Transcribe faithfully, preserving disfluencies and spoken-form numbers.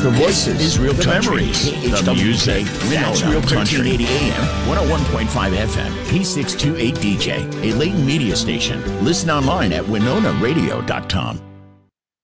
The voices, This is Real the Country, memories, K H the W K, music. That's Winona Real Country. thirteen eighty A M, one oh one point five F M, P six twenty-eight D J, a Layton media station. Listen online at winona radio dot com.